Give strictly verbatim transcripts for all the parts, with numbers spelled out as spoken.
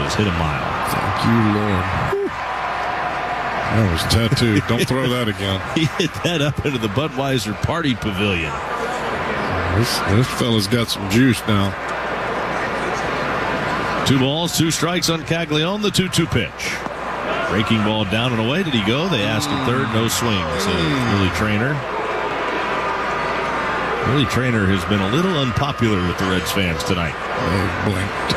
has hit a mile. Thank you, Lord. That was tattooed. Don't throw that again. He hit that up into the Budweiser Party Pavilion. This, this fella's got some juice now. Two balls, two strikes on Caglione, the two two pitch. Breaking ball down and away. Did he go? They asked him third. No swing. So Willie Trainer. Willie Trainer has been a little unpopular with the Reds fans tonight. They blinked.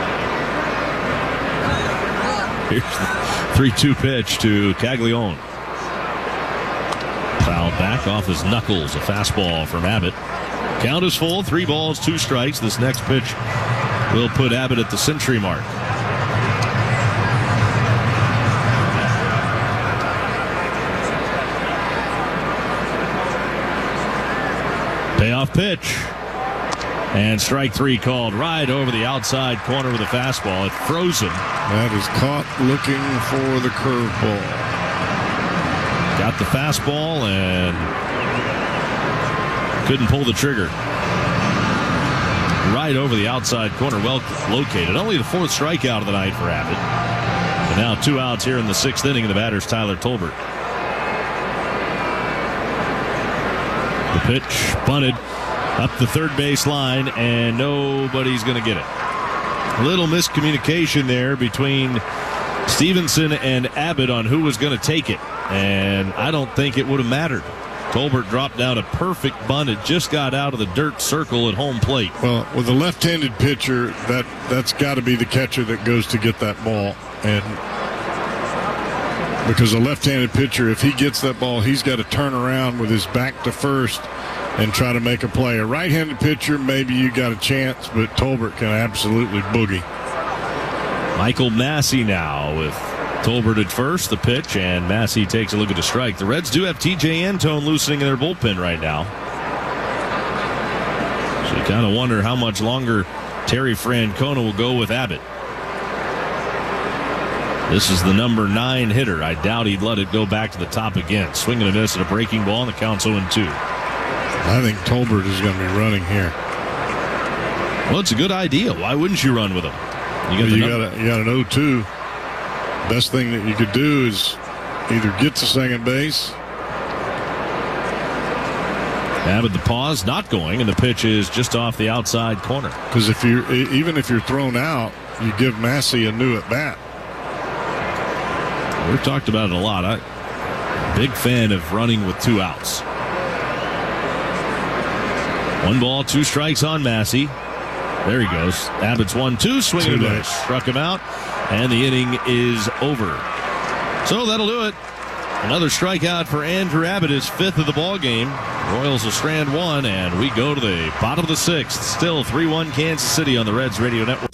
Here's the three two pitch to Caglione. Fouled back off his knuckles. A fastball from Abbott. Count is full. Three balls, two strikes. This next pitch will put Abbott at the century mark. Payoff pitch. And strike three called right over the outside corner with a fastball. It froze him. That is caught looking for the curveball. Got the fastball and couldn't pull the trigger. Right over the outside corner, well located. Only the fourth strikeout of the night for Abbott. And now two outs here in the sixth inning, and the batter's Tyler Tolbert. The pitch bunted up the third base line, and nobody's going to get it. A little miscommunication there between Stevenson and Abbott on who was going to take it, and I don't think it would have mattered. Tolbert dropped down a perfect bunt. It just got out of the dirt circle at home plate. Well, with a left-handed pitcher, that, that's got to be the catcher that goes to get that ball. And because a left-handed pitcher, if he gets that ball, he's got to turn around with his back to first and try to make a play. A right-handed pitcher, maybe you got a chance, but Tolbert can absolutely boogie. Michael Massey now with Tolbert at first, the pitch, and Massey takes a look at the strike. The Reds do have T J Antone loosening in their bullpen right now. So you kind of wonder how much longer Terry Francona will go with Abbott. This is the number nine hitter. I doubt he'd let it go back to the top again. Swinging a miss at a breaking ball, and the count's oh two. I think Tolbert is going to be running here. Well, it's a good idea. Why wouldn't you run with him? You got, you got, a, you got an oh two. Best thing that you could do is either get to second base. Abbott the pause, not going, and the pitch is just off the outside corner. Because if you even if you're thrown out, you give Massey a new at bat. We've talked about it a lot. I'm a big fan of running with two outs. One ball, two strikes on Massey. There he goes. Abbott's one two, swing and a miss. Struck him out, and the inning is over. So that'll do it. Another strikeout for Andrew Abbott, his fifth of the ball game. Royals will strand one, and we go to the bottom of the sixth. Still three one Kansas City on the Reds Radio Network.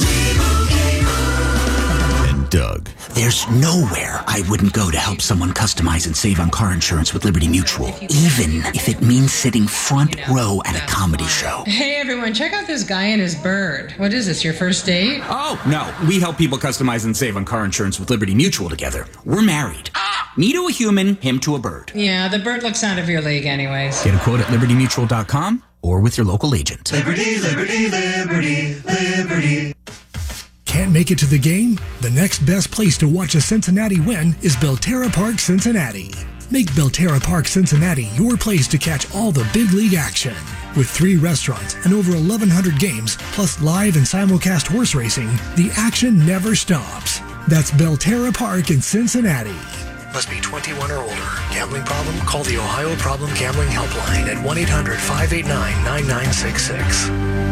And Doug. There's nowhere I wouldn't go to help someone customize and save on car insurance with Liberty Mutual, even if it means sitting front row at a comedy show. Hey everyone, check out this guy and his bird. What is this, your first date? Oh, no. We help people customize and save on car insurance with Liberty Mutual together. We're married. Me to a human, him to a bird. Yeah, the bird looks out of your league anyways. Get a quote at liberty mutual dot com or with your local agent. Liberty, liberty, liberty, liberty. Can't make it to the game? The next best place to watch a Cincinnati win is Belterra Park, Cincinnati. Make Belterra Park, Cincinnati your place to catch all the big league action. With three restaurants and over eleven hundred games, plus live and simulcast horse racing, the action never stops. That's Belterra Park in Cincinnati. Must be twenty-one or older. Gambling problem? Call the Ohio Problem Gambling Helpline at one eight hundred five eight nine nine nine six six.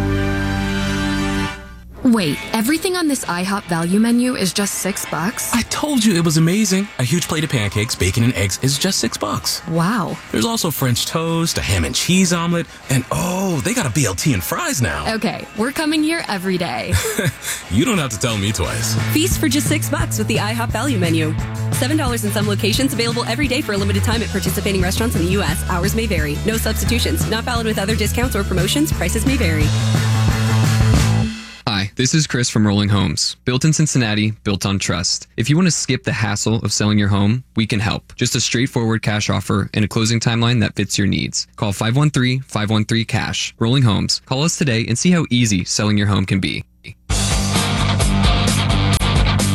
Wait, everything on this IHOP value menu is just six bucks? I told you it was amazing. A huge plate of pancakes, bacon, and eggs is just six bucks. Wow. There's also French toast, a ham and cheese omelet, and oh, they got a B L T and fries now. Okay, we're coming here every day. You don't have to tell me twice. Feast for just six bucks with the IHOP value menu. Seven dollars in some locations, available every day for a limited time at participating restaurants in the U S. Hours may vary. No substitutions. Not valid with other discounts or promotions. Prices may vary. Hi, this is Chris from Rolling Homes. Built in Cincinnati, built on trust. If you want to skip the hassle of selling your home, we can help. Just a straightforward cash offer and a closing timeline that fits your needs. Call five one three, five one three, cash. Rolling Homes. Call us today and see how easy selling your home can be.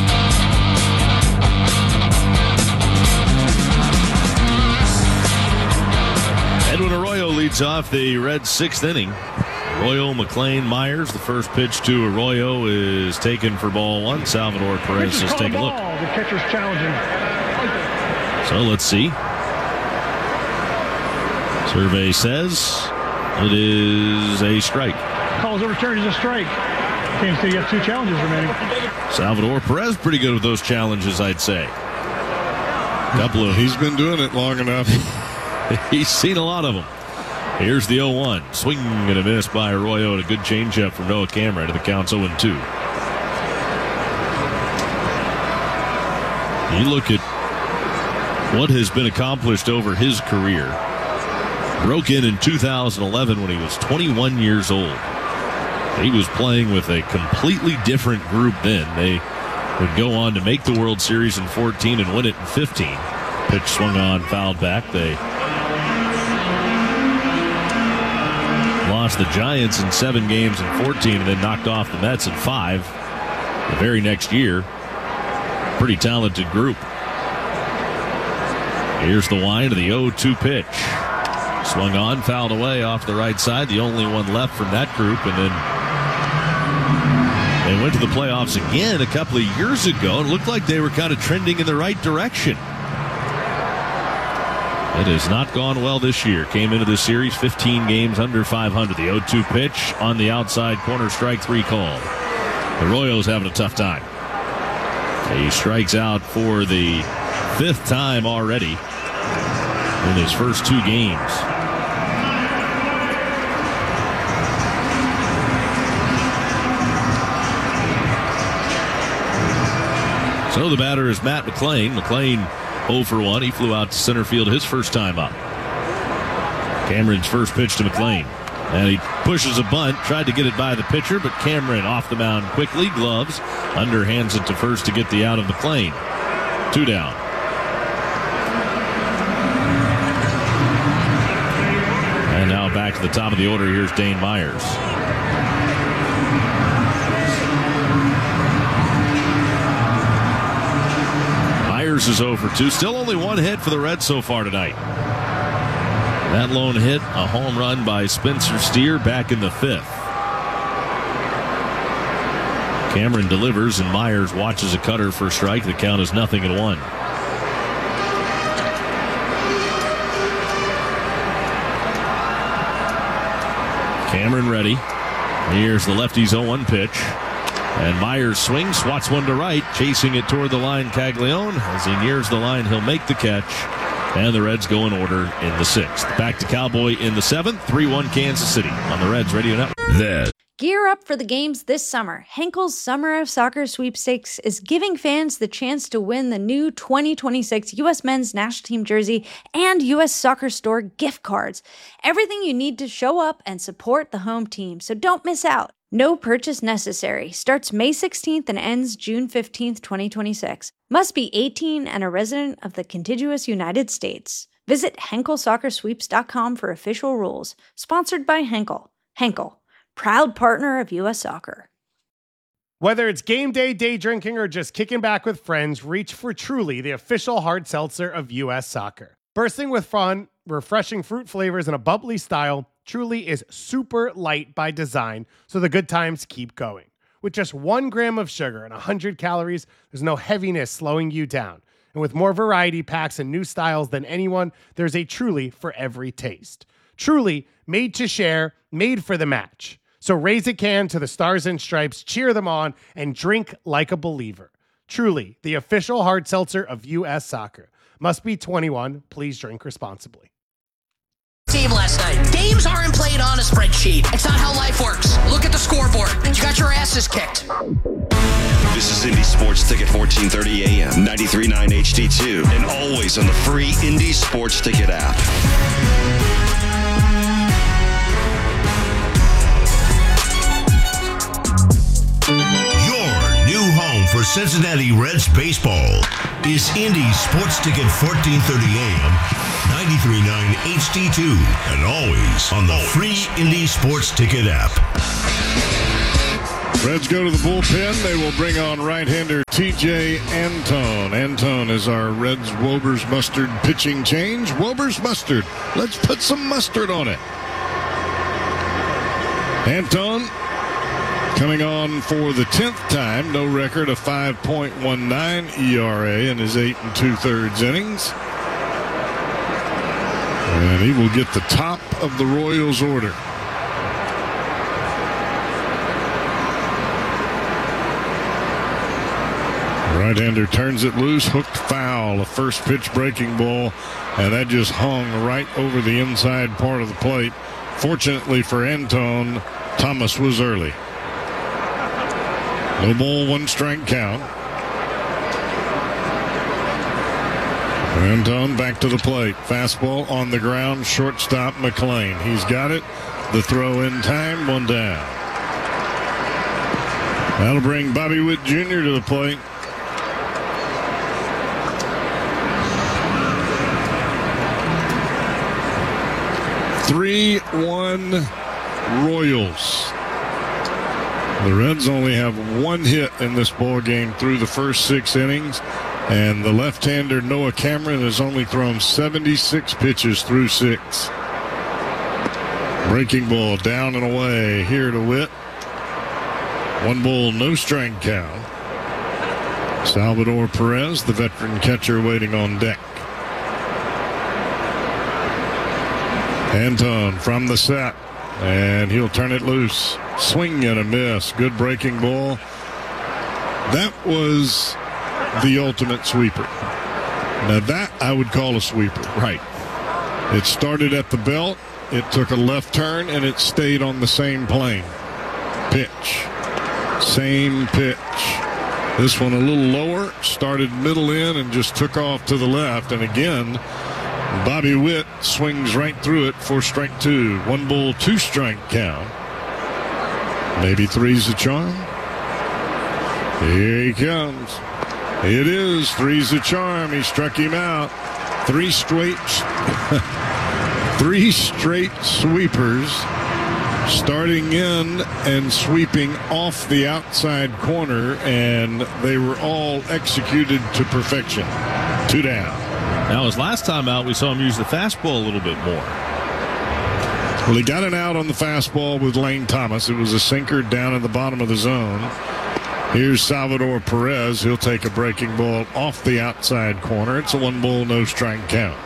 leads off the Reds' sixth inning. Arroyo, McLean, Myers. The first pitch to Arroyo is taken for ball one. Salvador Perez will take a look. The catcher's challenging. So let's see. Survey says it is a strike. Calls overturned as a strike. Kansas City has two challenges remaining. Salvador Perez pretty good with those challenges, I'd say. Couple of he's been doing it long enough. He's seen a lot of them. Here's the oh one. Swing and a miss by Arroyo, and a good changeup from Noah Cameron. To the count's oh and two. You look at what has been accomplished over his career. Broke in in two thousand eleven when he was twenty-one years old. He was playing with a completely different group then. They would go on to make the World Series in fourteen and win it in fifteen. Pitch swung on, fouled back. They lost the Giants in seven games in fourteen and then knocked off the Mets in five the very next year. Pretty talented group. Here's the wind of the oh two pitch. Swung on, fouled away off the right side. The only one left from that group. And then they went to the playoffs again a couple of years ago. It looked like they were kind of trending in the right direction. It has not gone well this year. Came into the series fifteen games under five hundred. The oh two pitch on the outside corner, strike three called. Arroyo's having a tough time. He strikes out for the fifth time already in his first two games. So the batter is Matt McLean. McLean oh for one. He flew out to center field his first time up. Cameron's first pitch to McLean. And he pushes a bunt, tried to get it by the pitcher, but Cameron off the mound quickly, gloves, underhands it to first to get the out of McLean. Two down. And now back to the top of the order. Here's Dane Myers. Myers is oh for two. Still only one hit for the Reds so far tonight. That lone hit, a home run by Spencer Steer back in the fifth. Cameron delivers, and Myers watches a cutter for a strike. The count is nothing and one. Cameron ready. Here's the lefty's oh one pitch. And Myers swings, swats one to right, chasing it toward the line. Caglione, as he nears the line, he'll make the catch. And the Reds go in order in the sixth. Back to Cowboy in the seventh. three one Kansas City on the Reds Radio Network. That. Gear up for the games this summer. Henkel's Summer of Soccer Sweepstakes is giving fans the chance to win the new twenty twenty-six U S Men's National Team jersey and U S Soccer Store gift cards. Everything you need to show up and support the home team, so don't miss out. No purchase necessary. Starts May sixteenth and ends June fifteenth, twenty twenty-six. Must be eighteen and a resident of the contiguous United States. Visit Henkel Soccer Sweeps dot com for official rules. Sponsored by Henkel. Henkel, proud partner of U S Soccer. Whether it's game day, day drinking, or just kicking back with friends, reach for Truly, the official hard seltzer of U S Soccer. Bursting with fun, refreshing fruit flavors, and a bubbly style, Truly is super light by design, so the good times keep going. With just one gram of sugar and one hundred calories, there's no heaviness slowing you down. And with more variety packs and new styles than anyone, there's a Truly for every taste. Truly, made to share, made for the match. So raise a can to the Stars and Stripes, cheer them on, and drink like a believer. Truly, the official hard seltzer of U S Soccer. Must be twenty-one. Please drink responsibly. Team last night. Games aren't played on a spreadsheet. It's not how life works. Look at the scoreboard. You got your asses kicked. This is Indy Sports Ticket, fourteen thirty A M, ninety-three point nine H D two, and always on the free Indy Sports Ticket app. Your new home for Cincinnati Reds baseball is Indy Sports Ticket, fourteen thirty A M, ninety-three point nine H D two, and always on the free Indy Sports Ticket app. Reds go to the bullpen. They will bring on right-hander T J Antone. Antone is our Reds Wober's Mustard pitching change. Wober's Mustard. Let's put some mustard on it. Antone coming on for the tenth time, no record of five point one nine E R A in his eight and two-thirds innings. And he will get the top of the Royals order. Right-hander turns it loose, hooked foul, a first pitch breaking ball, and that just hung right over the inside part of the plate. Fortunately for Antone, Thomas was early. No ball, one strike count. Antone back to the plate. Fastball on the ground, shortstop McLean. He's got it. The throw in time, one down. That'll bring Bobby Witt Junior to the plate. three one Royals. The Reds only have one hit in this ball game through the first six innings, and the left-hander Noah Cameron has only thrown seventy-six pitches through six. Breaking ball down and away here to Witt. One ball, no strike count. Salvador Perez, the veteran catcher, waiting on deck. Antone from the set, and he'll turn it loose. Swing and a miss. Good breaking ball. That was the ultimate sweeper. Now that I would call a sweeper. Right. It started at the belt, it took a left turn, and it stayed on the same plane. Pitch. Same pitch. This one a little lower, started middle in and just took off to the left. And again, Bobby Witt swings right through it for strike two. One ball, two strike count. Maybe three's the charm. Here he comes. It is. Three's the charm. He struck him out. Three straight, three straight sweepers, starting in and sweeping off the outside corner, and they were all executed to perfection. Two down. Now, his last time out, we saw him use the fastball a little bit more. Well, he got it out on the fastball with Lane Thomas. It was a sinker down in the bottom of the zone. Here's Salvador Perez. He'll take a breaking ball off the outside corner. It's a one ball, no strike count.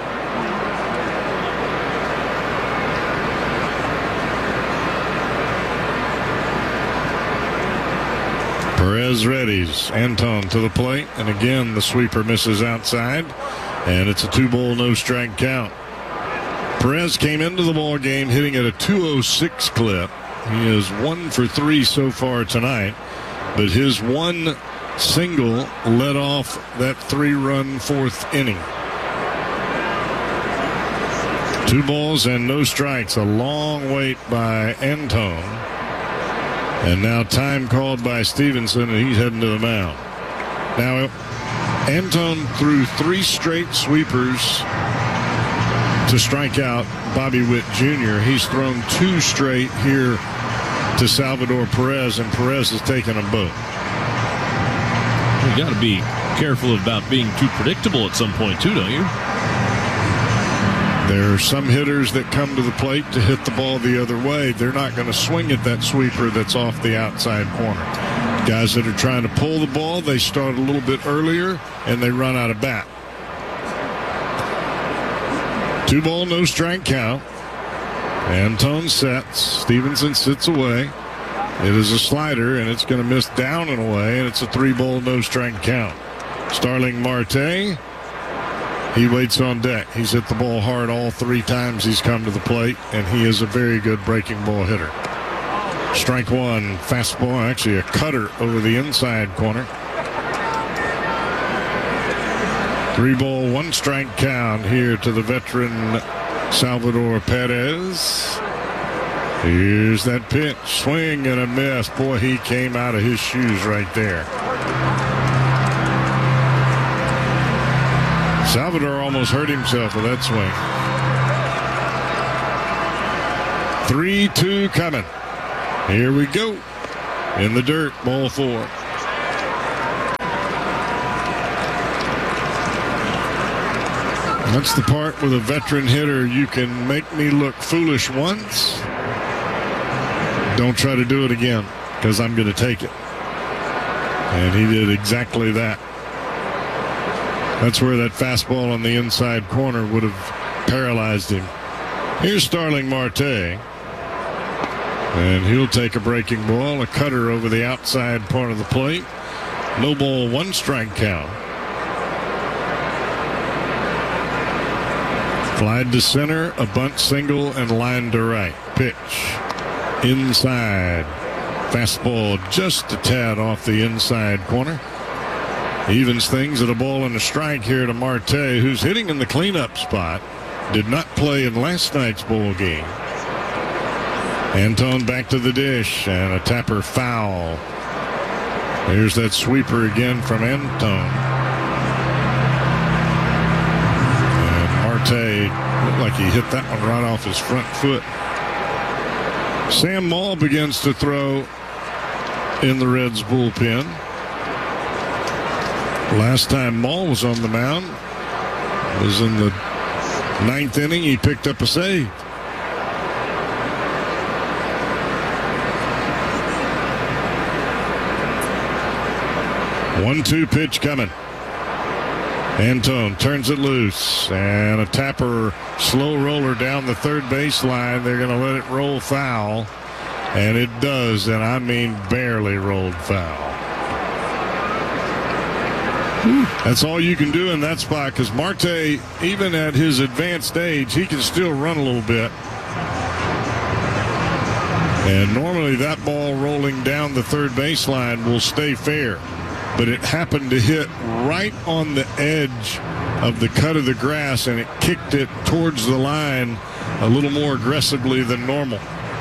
Perez readies. Antone to the plate. And again, the sweeper misses outside. And it's a two ball, no strike count. Perez came into the ball game hitting at a two oh six clip. He is one for three so far tonight. But his one single led off that three-run fourth inning. Two balls and no strikes. A long wait by Antone. And now time called by Stevenson, and he's heading to the mound. Now, Antone threw three straight sweepers to strike out Bobby Witt Junior He's thrown two straight here to Salvador Perez, and Perez has taken them both. You got to be careful about being too predictable at some point, too, don't you? There are some hitters that come to the plate to hit the ball the other way. They're not going to swing at that sweeper that's off the outside corner. Guys that are trying to pull the ball, they start a little bit earlier, and they run out of bat. Two ball, no strike count. Antone sets. Stevenson sits away. It is a slider, and it's going to miss down and away, and it's a three ball, no strike count. Starling Marte, he waits on deck. He's hit the ball hard all three times he's come to the plate, and he is a very good breaking ball hitter. Strike one, fastball, actually a cutter over the inside corner. Three ball, one strike count here to the veteran Salvador Perez. Here's that pitch. Swing and a miss. Boy, he came out of his shoes right there. Salvador almost hurt himself with that swing. three two coming. Here we go. In the dirt, ball four. That's the part with a veteran hitter. You can make me look foolish once, don't try to do it again because I'm going to take it. And he did exactly that. That's where that fastball on the inside corner would have paralyzed him. Here's Starling Marte. And he'll take a breaking ball, a cutter over the outside part of the plate. No ball, one strike count. Fly to center, a bunt single, and line to right. Pitch. Inside. Fastball just a tad off the inside corner. Evens things at a ball and a strike here to Marte, who's hitting in the cleanup spot. Did not play in last night's ball game. Antone back to the dish, and a tapper foul. Here's that sweeper again from Antone. And Marte looked like he hit that one right off his front foot. Sam Maul begins to throw in the Reds bullpen. Last time Maul was on the mound was in the ninth inning. He picked up a save. one two pitch coming. Antone turns it loose, and a tapper slow roller down the third baseline. They're going to let it roll foul, and it does, and I mean barely rolled foul. That's all you can do in that spot, because Marte, even at his advanced age, he can still run a little bit. And normally that ball rolling down the third baseline will stay fair. But it happened to hit right on the edge of the cut of the grass, and it kicked it towards the line a little more aggressively than normal.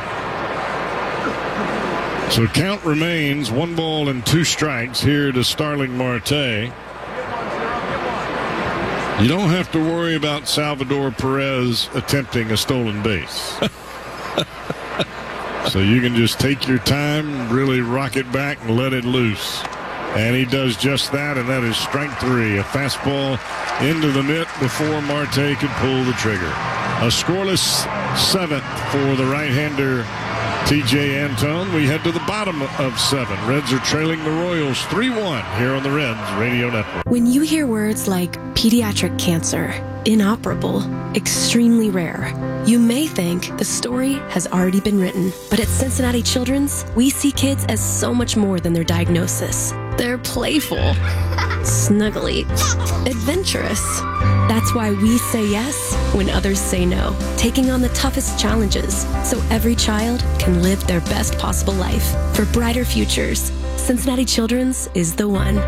So count remains one ball and two strikes here to Starling Marte. You don't have to worry about Salvador Perez attempting a stolen base. So you can just take your time, really rock it back and let it loose. And he does just that, and that is strike three. A fastball into the mitt before Marte could pull the trigger. A scoreless seventh for the right-hander T J Antone. We head to the bottom of seven. Reds are trailing the Royals three one here on the Reds Radio Network. When you hear words like pediatric cancer, inoperable, extremely rare, you may think the story has already been written. But at Cincinnati Children's, we see kids as so much more than their diagnosis. They're playful, snuggly, adventurous. That's why we say yes when others say no, taking on the toughest challenges so every child can live their best possible life. For brighter futures, Cincinnati Children's is the one.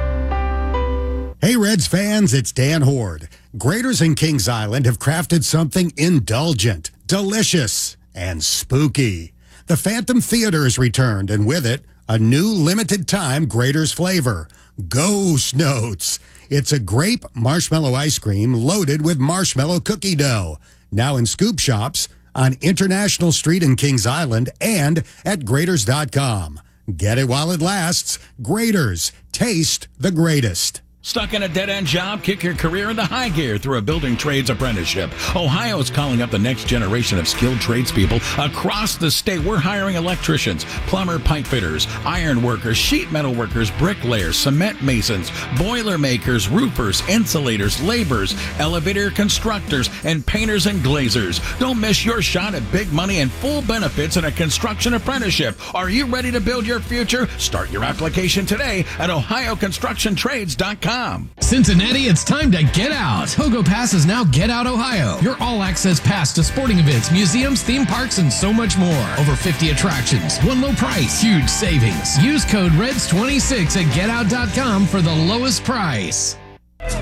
Hey Reds fans, it's Dan Horde. Graders in Kings Island have crafted something indulgent, delicious, and spooky. The Phantom Theater has returned, and with it, a new limited-time Graders flavor, Ghost Notes. It's a grape marshmallow ice cream loaded with marshmallow cookie dough. Now in scoop shops, on International Street in Kings Island, and at graders dot com. Get it while it lasts. Graders. Taste the greatest. Stuck in a dead-end job? Kick your career into high gear through a building trades apprenticeship. Ohio's calling up the next generation of skilled tradespeople across the state. We're hiring electricians, plumber, pipe fitters, iron workers, sheet metal workers, bricklayers, cement masons, boiler makers, roofers, insulators, laborers, elevator constructors, and painters and glazers. Don't miss your shot at big money and full benefits in a construction apprenticeship. Are you ready to build your future? Start your application today at ohio construction trades dot com. Cincinnati, it's time to get out. Pogo Pass is now Get Out Ohio, your all-access pass to sporting events, museums, theme parks, and so much more. Over fifty attractions, one low price, huge savings. Use code R E D S twenty-six at get out dot com for the lowest price.